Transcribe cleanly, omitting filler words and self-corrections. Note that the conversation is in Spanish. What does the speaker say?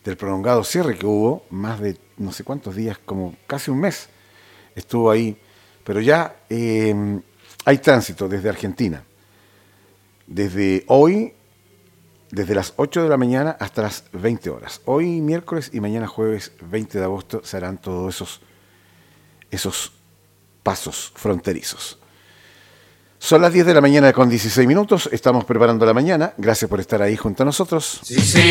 del prolongado cierre que hubo, más de no sé cuántos días, como casi un mes estuvo ahí, pero ya hay tránsito desde Argentina, desde hoy, desde las 8 de la mañana hasta las 20 horas. Hoy miércoles y mañana jueves 20 de agosto se harán todos esos pasos fronterizos. Son las 10 de la mañana con 16 minutos, estamos preparando la mañana, gracias por estar ahí junto a nosotros. Sí, sí.